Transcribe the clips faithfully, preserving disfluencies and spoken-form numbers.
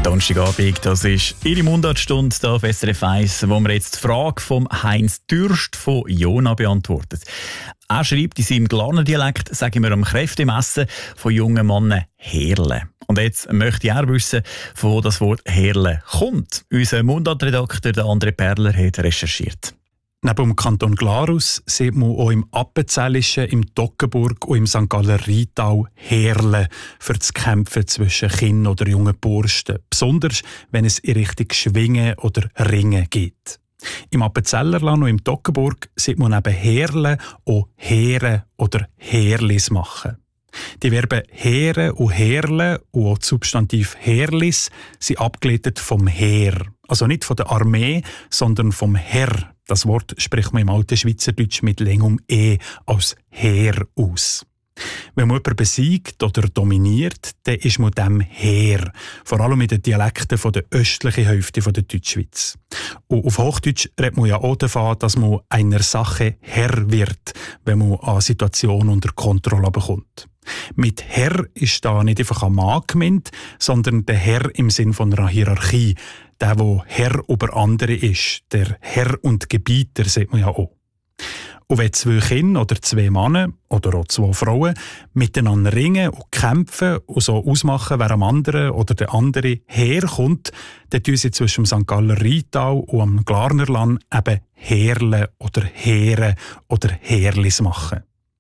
Donnerstagabend, das ist Ihre Mundartstunde hier auf S R F eins, wo wir jetzt die Frage von Heinz Dürst von Jona beantworten. Er schreibt in seinem Glarner Dialekt, sagen wir am Kräftemessen von jungen Männern Herle. Und jetzt möchte er wissen, von wo das Wort Herle kommt. Unser Mundartredakteur, der André Perler, hat recherchiert. Neben dem Kanton Glarus sieht man auch im Appenzellischen, im Toggenburg und im Sankt Galler Rheintal Herle für das Kämpfen zwischen Kindern oder jungen Bursten. Besonders, wenn es in Richtung Schwingen oder Ringen geht. Im Appenzellerland und im Toggenburg sieht man neben Herle auch Heere oder Herlis machen. Die Verben Heere und Herle und auch das Substantiv Herlis sind abgeleitet vom Heer. Also nicht von der Armee, sondern vom Herr. Das Wort spricht man im alten Schweizerdeutsch mit längem E als Heer aus. Wenn man jemanden besiegt oder dominiert, dann ist man dem Heer. Vor allem in den Dialekten von der östlichen Hälfte der Deutschschweiz. Und auf Hochdeutsch redet man ja auch davon, dass man einer Sache Herr wird, wenn man eine Situation unter Kontrolle bekommt. Mit Herr ist da nicht einfach ein Mann gemeint, sondern der Herr im Sinn von einer Hierarchie. Der, der Herr über andere ist. Der Herr und Gebieter, sieht man ja auch. Und wenn zwei Kinder oder zwei Männer oder auch zwei Frauen miteinander ringen und kämpfen und so ausmachen, wer am anderen oder der andere herkommt, dann tun sie zwischen dem Sankt Galler Rheintal und am Glarnerland eben Herle oder Heere oder Herlis machen.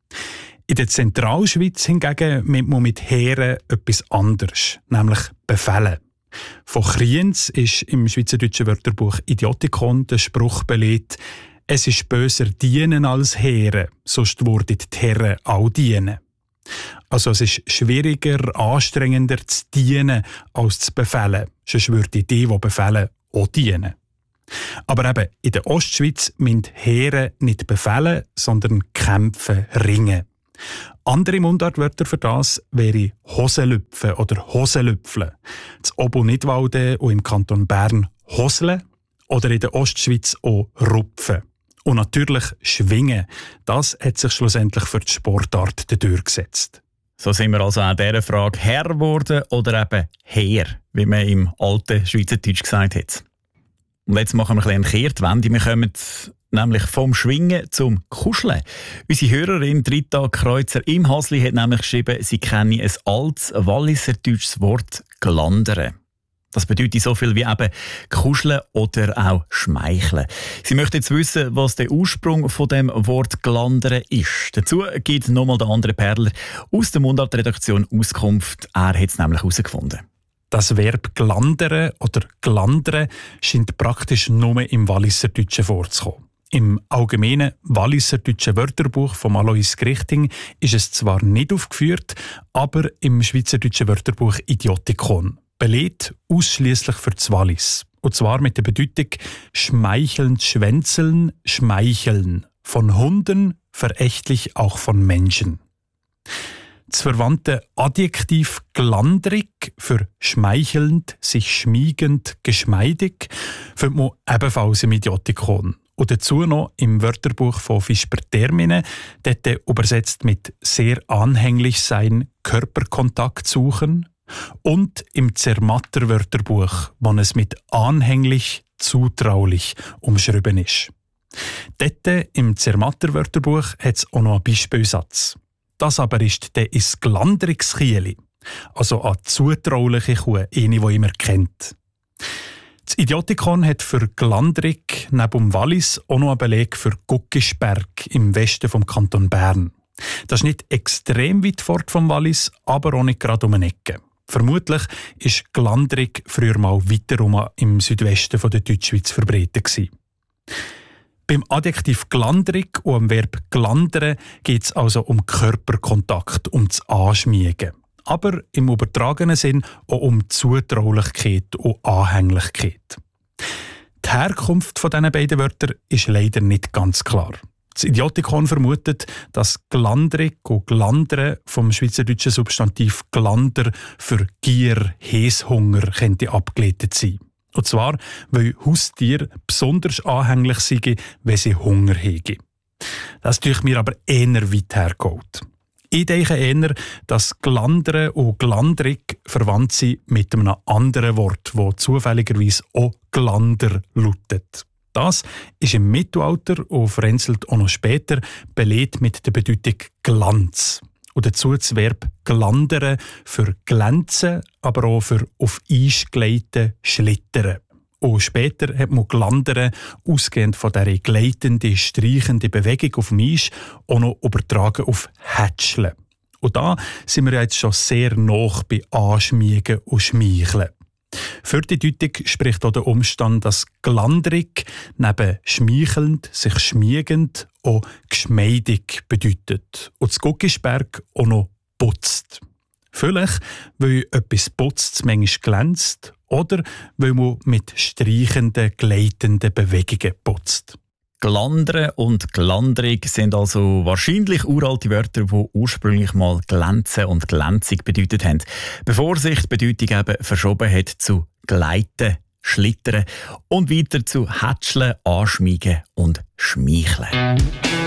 In der Zentralschweiz hingegen meint man mit Heere etwas anderes, nämlich Befehle. Von Kriens ist im schweizerdeutschen Wörterbuch Idiotikon der Spruch belegt: Es ist böser dienen als Heere, sonst würden die Herren auch dienen. Also es ist schwieriger, anstrengender zu dienen als zu befehlen. Sonst würden die, die befehlen, auch dienen. Aber eben, in der Ostschweiz müssen Heere nicht befehlen, sondern kämpfen, ringen. Andere Mundartwörter für das wären Hosenlüpfen oder Hosenlüpfeln. Das Obo Nidwalden und im Kanton Bern Hosle oder in der Ostschweiz auch Rupfen. Und natürlich Schwingen. Das hat sich schlussendlich für die Sportart durchgesetzt. So sind wir also an dieser Frage Herr geworden oder eben Heer, wie man im alten Schweizerdeutsch gesagt hat. Und jetzt machen wir ein bisschen eine Kehrtwende. Wir kommen nämlich vom Schwingen zum Kuscheln. Unsere Hörerin Rita Kreuzer im Hasli hat nämlich geschrieben, sie kenne ein altes walliserdeutsches Wort «glandere». Das bedeutet so viel wie eben kuscheln oder auch schmeicheln. Sie möchte jetzt wissen, was der Ursprung von dem Wort «glandere» ist. Dazu gibt nochmal der andere Perler aus der Mundartredaktion Auskunft. Er hat es nämlich herausgefunden. Das Verb «glandere» oder «glandere» scheint praktisch nur im Walliserdeutschen vorzukommen. Im allgemeinen Walliserdeutschen Wörterbuch von Alois Grichting ist es zwar nicht aufgeführt, aber im Schweizerdeutschen Wörterbuch Idiotikon. Belegt ausschliesslich für das Wallis. Und zwar mit der Bedeutung schmeichelnd schwänzeln, schmeicheln. Von Hunden, verächtlich auch von Menschen. Das verwandte Adjektiv glandrig für schmeichelnd, sich schmiegend, geschmeidig findet man ebenfalls im Idiotikon. Und dazu noch im Wörterbuch von Fisper Termine, dort übersetzt mit sehr anhänglich sein, Körperkontakt suchen. Und im Zermatter Wörterbuch, wo es mit anhänglich, zutraulich umschrieben ist. Dort im Zermatter Wörterbuch hat es auch noch einen Beispielsatz. Das aber ist der is glandrigs Chieli, also eine zutrauliche Kuh, eine, die immer kennt. Das Idiotikon hat für Glandrig neben dem Wallis auch noch einen Beleg für Guckisberg im Westen vom Kanton Bern. Das ist nicht extrem weit fort vom Wallis, aber auch nicht gerade um eine Ecke. Vermutlich war Glandrig früher mal weiter im Südwesten der Deutschschweiz verbreitet gewesen. Beim Adjektiv glandrig und am Verb glandere geht es also um Körperkontakt, um das Anschmiegen. Aber im übertragenen Sinn auch um Zutraulichkeit und Anhänglichkeit. Die Herkunft von diesen beiden Wörtern ist leider nicht ganz klar. Das Idiotikon vermutet, dass glandrig und glandere vom schweizerdeutschen Substantiv glander für Gier, Häshunger könnte abgeleitet sein. Und zwar, weil Haustiere besonders anhänglich sind, wenn sie Hunger haben. Das tue ich mir aber eher weit hergeholt. Ich denke eher, dass Glandere und Glandrig verwandt sind mit einem anderen Wort, das zufälligerweise auch Glander lautet. Das ist im Mittelalter und vereinzelt auch noch später belegt mit der Bedeutung Glanz. Und dazu das Verb glandere für glänzen, aber auch für auf Eis gleiten, schlittern. Und später hat man Glandere, ausgehend von dieser gleitenden, streichenden Bewegung auf dem Eis, auch noch übertragen auf Hätscheln. Und da sind wir jetzt schon sehr nah bei Anschmiegen und Schmeicheln. Für die Deutung spricht auch der Umstand, dass glandrig neben schmeichelnd, sich schmiegend auch geschmeidig bedeutet. Und das Guggisberg auch noch putzt. Vielleicht, weil etwas putzt, manchmal glänzt, oder weil man mit streichenden, gleitenden Bewegungen putzt. Glandere und glandrig sind also wahrscheinlich uralte Wörter, die ursprünglich mal glänzen und glänzig bedeutet haben, bevor sich die Bedeutung eben verschoben hat zu gleiten, schlittern und weiter zu hätscheln, anschmiegen und schmeicheln.